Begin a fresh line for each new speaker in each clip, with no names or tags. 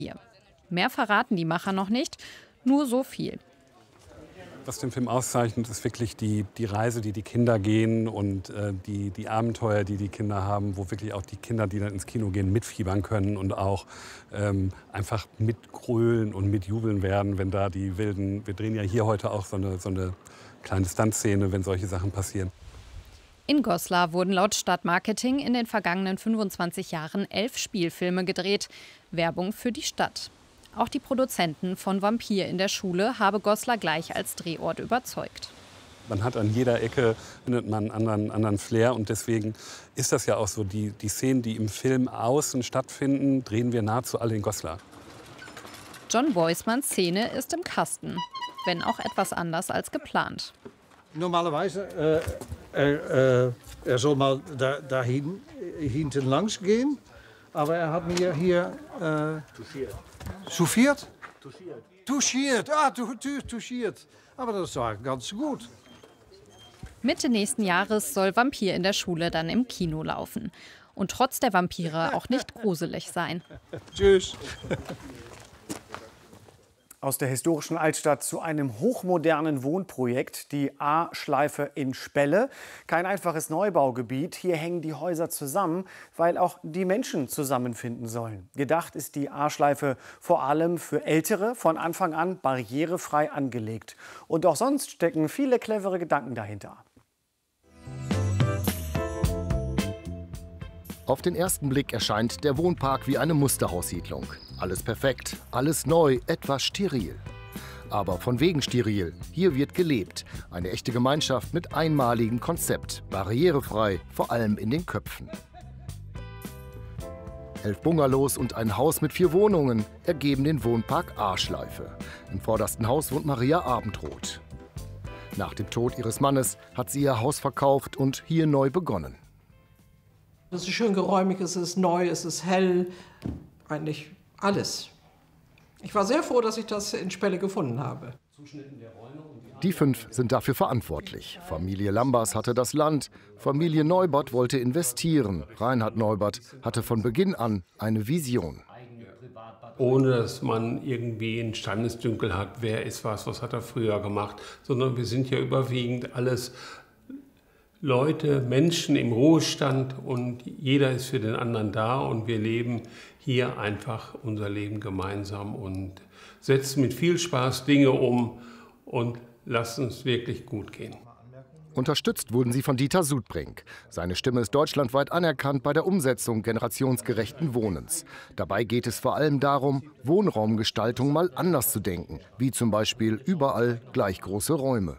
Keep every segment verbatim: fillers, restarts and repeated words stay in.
Mehr verraten die Macher noch nicht, nur so viel.
Was den Film auszeichnet, ist wirklich die, die Reise, die die Kinder gehen und äh, die, die Abenteuer, die die Kinder haben, wo wirklich auch die Kinder, die dann ins Kino gehen, mitfiebern können und auch ähm, einfach mitgrölen und mitjubeln werden, wenn da die wilden, wir drehen ja hier heute auch so eine, so eine kleine Stuntszene, wenn solche Sachen passieren.
In Goslar wurden laut Stadtmarketing in den vergangenen fünfundzwanzig Jahren elf Spielfilme gedreht. Werbung für die Stadt. Auch die Produzenten von Vampir in der Schule habe Goslar gleich als Drehort überzeugt.
Man hat an jeder Ecke findet man einen anderen, anderen Flair und deswegen ist das ja auch so, die, die Szenen, die im Film außen stattfinden, drehen wir nahezu alle in Goslar.
John Boismans Szene ist im Kasten, wenn auch etwas anders als geplant.
Normalerweise, äh, er, äh, er soll mal da, da hin, hinten langs gehen, aber er hat mir hier äh, Touchiert? Touchiert. Touchiert, ah, touchiert. Aber das war ganz gut.
Mitte nächsten Jahres soll Vampir in der Schule dann im Kino laufen. Und trotz der Vampire auch nicht gruselig sein.
Tschüss.
Aus der historischen Altstadt zu einem hochmodernen Wohnprojekt, die A-Schleife in Spelle. Kein einfaches Neubaugebiet. Hier hängen die Häuser zusammen, weil auch die Menschen zusammenfinden sollen. Gedacht ist die A-Schleife vor allem für Ältere, von Anfang an barrierefrei angelegt. Und auch sonst stecken viele clevere Gedanken dahinter.
Auf den ersten Blick erscheint der Wohnpark wie eine Musterhaussiedlung. Alles perfekt, alles neu, etwas steril. Aber von wegen steril. Hier wird gelebt. Eine echte Gemeinschaft mit einmaligem Konzept. Barrierefrei, vor allem in den Köpfen. Elf Bungalows und ein Haus mit vier Wohnungen ergeben den Wohnpark A-Schleife. Im vordersten Haus wohnt Maria Abendroth. Nach dem Tod ihres Mannes hat sie ihr Haus verkauft und hier neu begonnen.
Es ist schön geräumig, es ist neu, es ist hell, eigentlich alles. Ich war sehr froh, dass ich das in Spelle gefunden habe.
Die fünf sind dafür verantwortlich. Familie Lambers hatte das Land, Familie Neubert wollte investieren. Reinhard Neubert hatte von Beginn an eine Vision.
Ohne dass man irgendwie einen Standesdünkel hat, wer ist was, was hat er früher gemacht, sondern wir sind ja überwiegend alles Leute, Menschen im Ruhestand und jeder ist für den anderen da und wir leben hier einfach unser Leben gemeinsam und setzen mit viel Spaß Dinge um und lassen es wirklich gut gehen.
Unterstützt wurden sie von Dieter Sudbrink. Seine Stimme ist deutschlandweit anerkannt bei der Umsetzung generationsgerechten Wohnens. Dabei geht es vor allem darum, Wohnraumgestaltung mal anders zu denken, wie zum Beispiel überall gleich große Räume.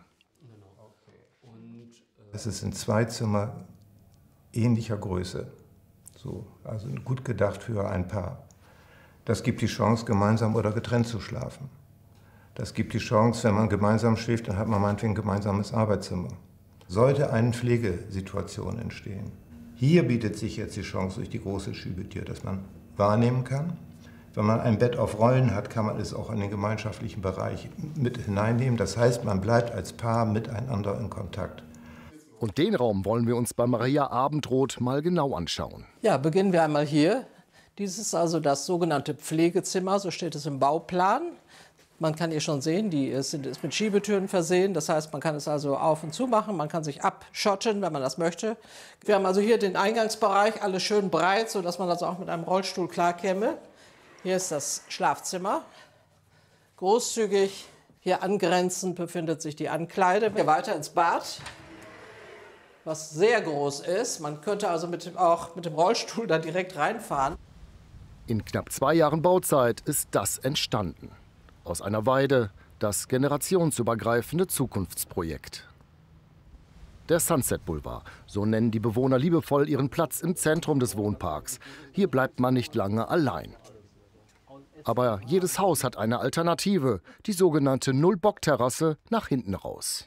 Es ist in zwei Zimmer ähnlicher Größe, so, also gut gedacht für ein Paar. Das gibt die Chance, gemeinsam oder getrennt zu schlafen. Das gibt die Chance, wenn man gemeinsam schläft, dann hat man meinetwegen ein gemeinsames Arbeitszimmer. Sollte eine Pflegesituation entstehen. Hier bietet sich jetzt die Chance durch die große Schiebetür, dass man wahrnehmen kann. Wenn man ein Bett auf Rollen hat, kann man es auch in den gemeinschaftlichen Bereich mit hineinnehmen. Das heißt, man bleibt als Paar miteinander in Kontakt.
Und den Raum wollen wir uns bei Maria Abendroth mal genau anschauen.
Ja, beginnen wir einmal hier. Dies ist also das sogenannte Pflegezimmer, so steht es im Bauplan. Man kann hier schon sehen, die ist, ist mit Schiebetüren versehen. Das heißt, man kann es also auf und zu machen, man kann sich abschotten, wenn man das möchte. Wir haben also hier den Eingangsbereich, alles schön breit, sodass man also auch mit einem Rollstuhl klarkäme. Hier ist das Schlafzimmer, großzügig. Hier angrenzend befindet sich die Ankleide. Hier weiter ins Bad, was sehr groß ist. Man könnte also mit dem, auch mit dem Rollstuhl da direkt reinfahren.
In knapp zwei Jahren Bauzeit ist das entstanden. Aus einer Weide das generationsübergreifende Zukunftsprojekt. Der Sunset Boulevard, so nennen die Bewohner liebevoll ihren Platz im Zentrum des Wohnparks. Hier bleibt man nicht lange allein. Aber jedes Haus hat eine Alternative, die sogenannte Null-Bock-Terrasse nach hinten raus.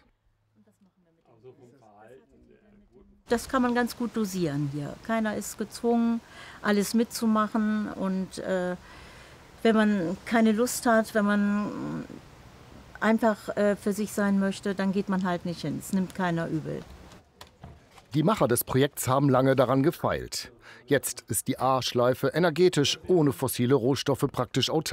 Das kann man ganz gut dosieren hier. Keiner ist gezwungen, alles mitzumachen. Und äh, wenn man keine Lust hat, wenn man einfach äh, für sich sein möchte, dann geht man halt nicht hin. Es nimmt keiner übel.
Die Macher des Projekts haben lange daran gefeilt. Jetzt ist die A-Schleife energetisch ohne fossile Rohstoffe praktisch autark.